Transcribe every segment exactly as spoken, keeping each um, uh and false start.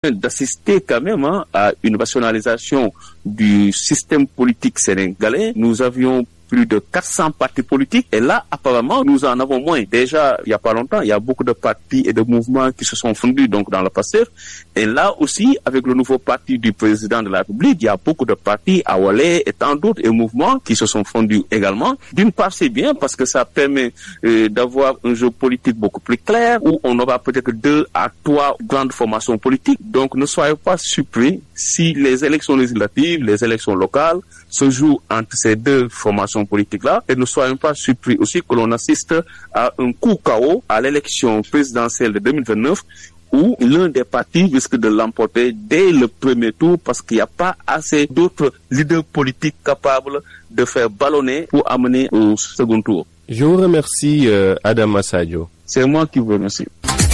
d'assister quand même hein, à une rationalisation du système politique sénégalais. Nous avions plus de quatre cents partis politiques et là, apparemment, nous en avons moins. Déjà, il n'y a pas longtemps, il y a beaucoup de partis et de mouvements qui se sont fondus donc dans le passé. Et là aussi, avec le nouveau parti du président de la République, il y a beaucoup de partis, Awalé et tant d'autres et mouvements qui se sont fondus également. D'une part, c'est bien parce que ça permet euh, d'avoir un jeu politique beaucoup plus clair où on aura peut-être deux à trois grandes formations politiques. Donc, ne soyez pas surpris si les élections législatives, les élections locales se jouent entre ces deux formations politiques-là, et ne soyons pas surpris aussi que l'on assiste à un coup K O à l'élection présidentielle de deux mille vingt-neuf où l'un des partis risque de l'emporter dès le premier tour parce qu'il n'y a pas assez d'autres leaders politiques capables de faire ballonner pour amener au second tour. Je vous remercie, euh, Adam Massadio. C'est moi qui vous remercie.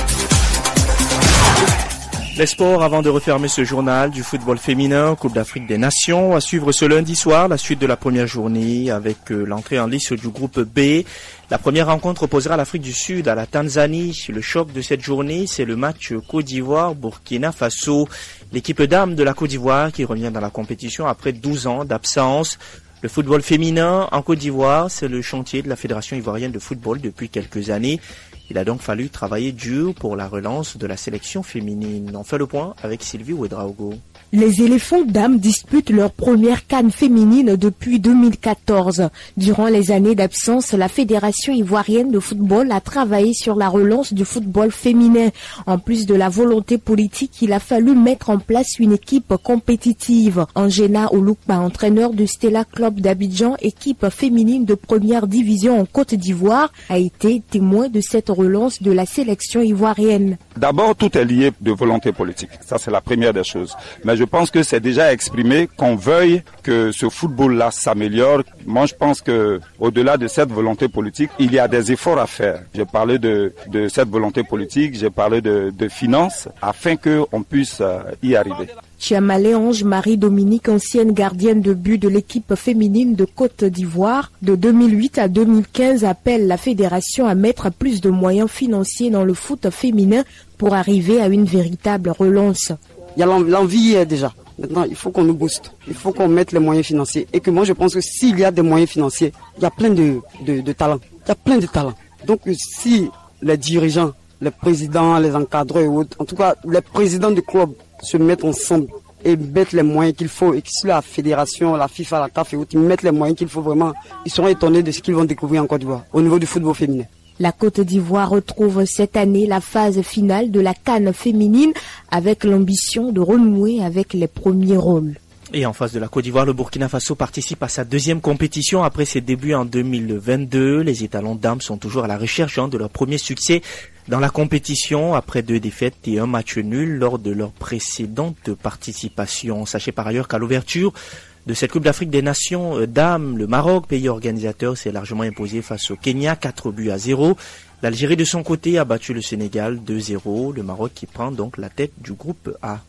Les sports avant de refermer ce journal du football féminin, Coupe d'Afrique des Nations, à suivre ce lundi soir, la suite de la première journée avec euh, l'entrée en liste du groupe B. La première rencontre opposera l'Afrique du Sud à la Tanzanie. Le choc de cette journée, c'est le match Côte d'Ivoire-Burkina Faso. L'équipe dames de la Côte d'Ivoire qui revient dans la compétition après douze ans d'absence. Le football féminin en Côte d'Ivoire, c'est le chantier de la Fédération ivoirienne de football depuis quelques années. Il a donc fallu travailler dur pour la relance de la sélection féminine. On fait le point avec Sylvie Ouedraogo. Les éléphants dames disputent leur première CAN féminine depuis deux mille quatorze. Durant les années d'absence, la Fédération ivoirienne de football a travaillé sur la relance du football féminin. En plus de la volonté politique, il a fallu mettre en place une équipe compétitive. Angela Oloukba, entraîneur du Stella Club d'Abidjan, équipe féminine de première division en Côte d'Ivoire, a été témoin de cette relance de la sélection ivoirienne. D'abord, tout est lié de volonté politique. Ça, c'est la première des choses. Mais je pense que c'est déjà exprimé qu'on veuille que ce football-là s'améliore. Moi, je pense que au-delà de cette volonté politique, il y a des efforts à faire. J'ai parlé de, de cette volonté politique, j'ai parlé de, de finances, afin qu'on puisse euh, y arriver. Chiamale Ange-Marie-Dominique, ancienne gardienne de but de l'équipe féminine de Côte d'Ivoire, de deux mille huit à deux mille quinze, appelle la fédération à mettre plus de moyens financiers dans le foot féminin pour arriver à une véritable relance. Il y a l'envie déjà. Maintenant, il faut qu'on nous booste. Il faut qu'on mette les moyens financiers. Et que moi, je pense que s'il y a des moyens financiers, il y a plein de, de, de talents. Il y a plein de talents. Donc, si les dirigeants, les présidents, les encadreurs et autres, en tout cas, les présidents du club se mettent ensemble et mettent les moyens qu'il faut, et que si la fédération, la FIFA, la C A F et autres, ils mettent les moyens qu'il faut vraiment, ils seront étonnés de ce qu'ils vont découvrir en Côte d'Ivoire, au niveau du football féminin. La Côte d'Ivoire retrouve cette année la phase finale de la CAN féminine avec l'ambition de renouer avec les premiers rôles. Et en face de la Côte d'Ivoire, le Burkina Faso participe à sa deuxième compétition après ses débuts en deux mille vingt-deux. Les étalons dames sont toujours à la recherche hein, de leur premier succès dans la compétition après deux défaites et un match nul lors de leur précédente participation. Sachez par ailleurs qu'à l'ouverture de cette Coupe d'Afrique des Nations dames, le Maroc, pays organisateur, s'est largement imposé face au Kenya, quatre buts à zéro. L'Algérie de son côté a battu le Sénégal deux zéro. Le Maroc qui prend donc la tête du groupe A.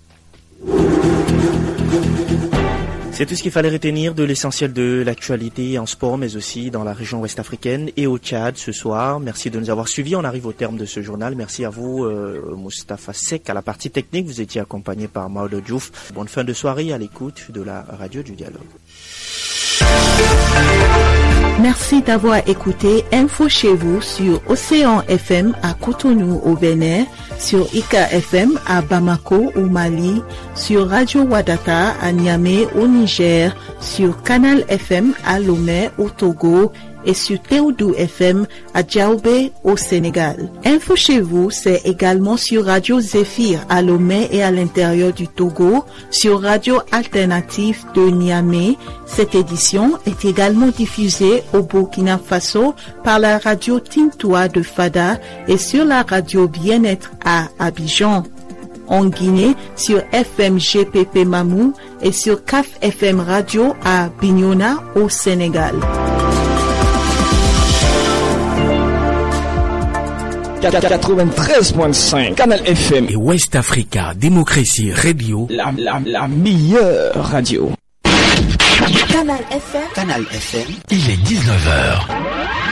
C'est tout ce qu'il fallait retenir de l'essentiel de l'actualité en sport, mais aussi dans la région ouest-africaine et au Tchad ce soir. Merci de nous avoir suivis. On arrive au terme de ce journal. Merci à vous, euh, Moustapha Sek, à la partie technique. Vous étiez accompagné par Maodo Diouf. Bonne fin de soirée à l'écoute de la radio du dialogue. Merci d'avoir écouté Info chez vous sur Océan F M à Cotonou au Bénin, sur Ika F M à Bamako au Mali, sur Radio Wadata à Niamey au Niger, sur Canal F M à Lomé au Togo et sur Théodou F M à Djaoubé au Sénégal. Info chez vous, c'est également sur Radio Zéphyr à Lomé et à l'intérieur du Togo, sur Radio Alternative de Niamey. Cette édition est également diffusée au Burkina Faso par la radio Tintoua de Fada et sur la radio Bien-être à Abidjan. En Guinée, sur F M G P P Mamou et sur C A F F M Radio à Bignona au Sénégal. quatre-vingt-treize virgule cinq Canal F M et West Africa Démocratie Radio, la, la, la meilleure radio. Canal F M. Canal F M. Il est dix-neuf heures.